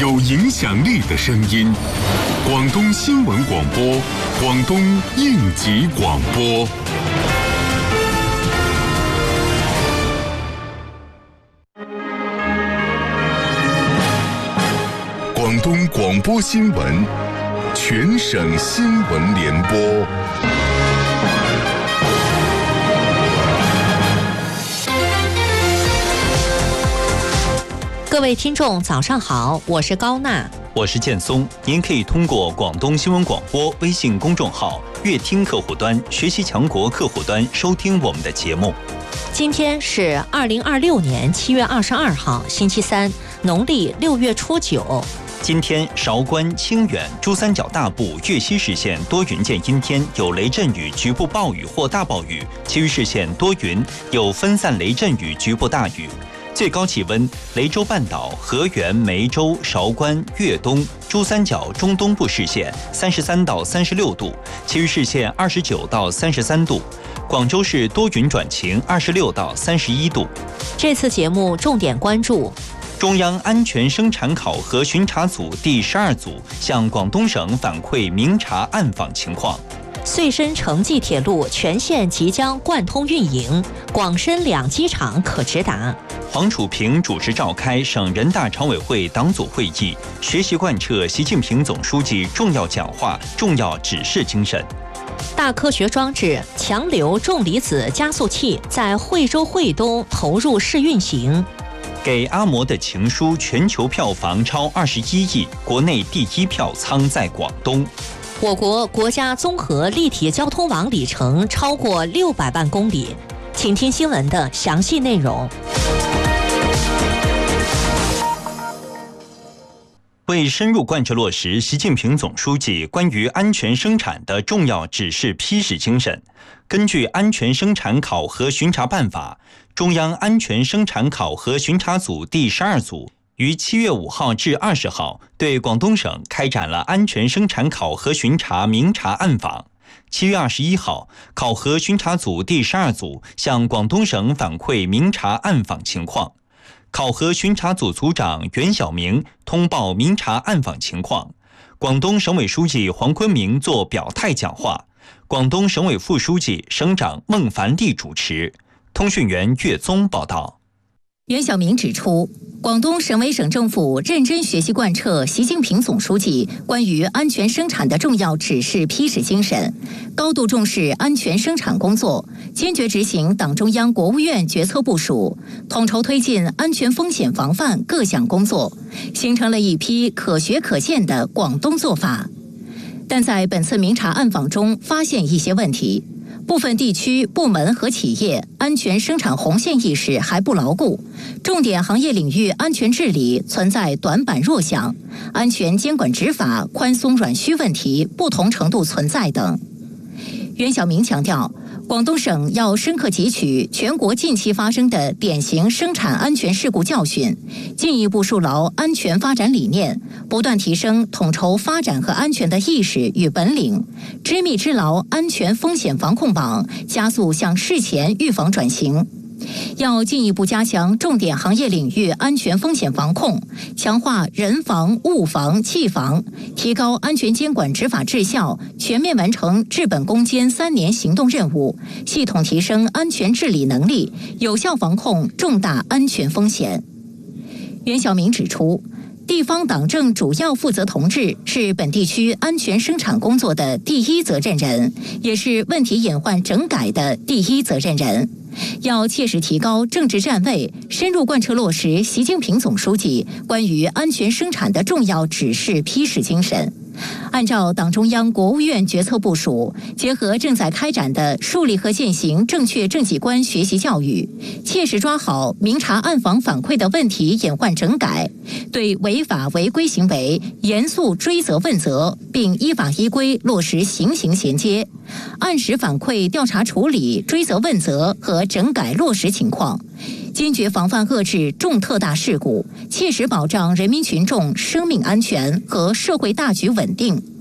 有影响力的声音。广东新闻广播，广东应急广播。广东广播新闻，全省新闻联播。 各位听众早上好，我是高娜， 我是建松。您可以通过广东新闻广播微信公众号、乐听客户端、学习强国客户端收听我们的节目。 今天是2026年7月22号，星期三，农历6月初9。 今天韶关、清远、珠三角大部、粤西市县多云见阴天，有雷阵雨，局部暴雨或大暴雨；其余市县多云，有分散雷阵雨，局部大雨。最高气温：雷州半岛、河源、梅州、韶关、粤东、珠三角中东部市县33到36度，其余市县29到33度。广州市多云转晴，26到31度。 这次节目重点关注： 中央安全生产考核巡查组第12组向广东省反馈明察暗访情况。 穗深城际铁路全线即将贯通运营，广深两机场可直达。 黄楚平主持召开省人大常委会党组会议，学习贯彻习近平总书记重要讲话、重要指示精神。 大科学装置强流重离子加速器在惠州惠东投入试运行。 给阿嬷的情书全球票房超21亿，国内第一票仓在广东。 我国国家综合立体交通网里程超过600万公里。请听新闻的详细内容。 为深入贯彻落实习近平总书记关于安全生产的重要指示批示精神，根据《安全生产考核巡查办法》，中央安全生产考核巡查组第12组于7月5号至20号对广东省开展了安全生产考核巡查明察暗访。7月21号，考核巡查组第12组向广东省反馈明察暗访情况。考核巡查组组长袁晓明通报明察暗访情况，广东省委书记黄坤明作表态讲话，广东省委副书记、省长孟凡利主持。通讯员岳宗报道。 袁晓明指出，广东省委省政府认真学习贯彻习近平总书记关于安全生产的重要指示批示精神，高度重视安全生产工作，坚决执行党中央、国务院决策部署，统筹推进安全风险防范各项工作，形成了一批可学可鉴的广东做法。但在本次明察暗访中发现一些问题，部分地区、部门和企业安全生产红线意识还不牢固，重点行业领域安全治理存在短板弱项，安全监管执法宽松软虚问题不同程度存在等。袁晓明强调，广东省要深刻汲取全国近期发生的典型生产安全事故教训，进一步树牢安全发展理念，不断提升统筹发展和安全的意识与本领，织密织牢安全风险防控网，加速向事前预防转型。要进一步加强重点行业领域安全风险防控，强化人防、物防、气防，提高安全监管执法质效，全面完成治本攻坚3年行动任务，系统提升安全治理能力，有效防控重大安全风险。袁晓明指出，地方党政主要负责同志是本地区安全生产工作的第一责任人，也是问题隐患整改的第一责任人。要切实提高政治站位，深入贯彻落实习近平总书记关于安全生产的重要指示批示精神，按照党中央、国务院决策部署，结合正在开展的树立和践行正确政绩观学习教育，切实抓好明察暗访反馈的问题隐患整改，对违法违规行为严肃追责问责，并依法依规落实刑刑衔接，按时反馈调查处理追责问责和整改落实情况，坚决防范遏制重特大事故，切实保障人民群众生命安全和社会大局稳定。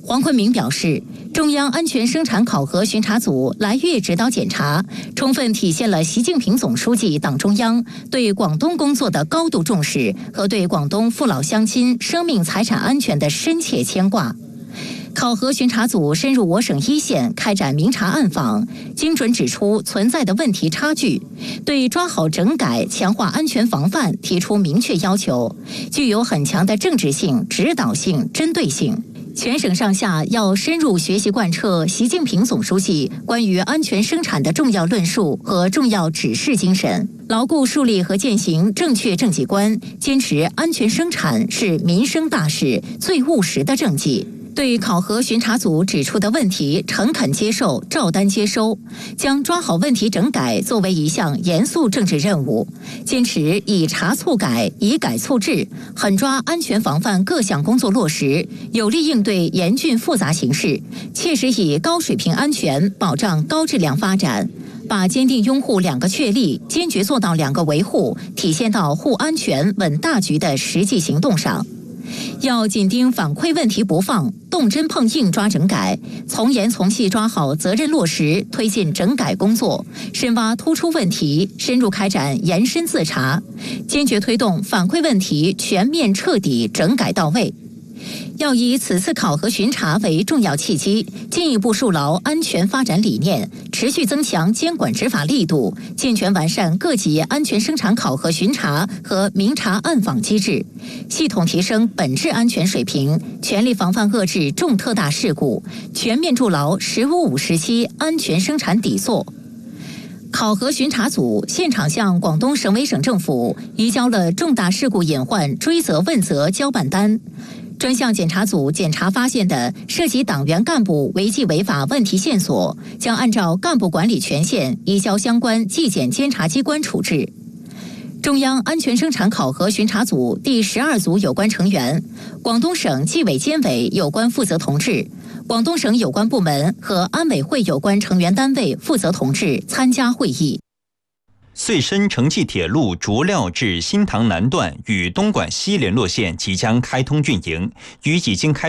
黄坤明表示，中央安全生产考核巡查组来月指导检查，充分体现了习近平总书记党中央对广东工作的高度重视和对广东父老乡亲生命财产安全的深切牵挂。考核巡查组深入我省一线开展明察暗访，精准指出存在的问题差距，对抓好整改、强化安全防范提出明确要求，具有很强的政治性、指导性、针对性。全省上下要深入学习贯彻习近平总书记关于安全生产的重要论述和重要指示精神，牢固树立和践行正确政绩观，坚持安全生产是民生大事、最务实的政绩。对考核巡查组指出的问题诚恳接受、照单接收，将抓好问题整改作为一项严肃政治任务，坚持以查促改、以改促治，狠抓安全防范各项工作落实，有力应对严峻复杂形势，切实以高水平安全保障高质量发展，把坚定拥护两个确立、坚决做到两个维护体现到护安全、稳大局的实际行动上。要紧盯反馈问题不放，动真碰硬抓整改，从严从细抓好责任落实，推进整改工作，深挖突出问题，深入开展延伸自查，坚决推动反馈问题全面彻底整改到位。要以此次考核巡查为重要契机，进一步树牢安全发展理念，持续增强监管执法力度，健全完善各级安全生产考核巡查和明察暗访机制，系统提升本质安全水平，全力防范遏制重特大事故，全面筑牢“15-5”时期安全生产底座。考核巡查组现场向广东省委省政府移交了重大事故隐患追责问责交办单。专项检查组检查发现的涉及党员干部违纪违法问题线索，将按照干部管理权限移交相关纪检监察机关处置。中央安全生产考核巡查组第12组有关成员，广东省纪委监委有关负责同志，广东省有关部门和安委会有关成员单位负责同志参加会议。 穗深城际铁路竹料至新塘南段与东莞西联络线即将开通运营，与已经开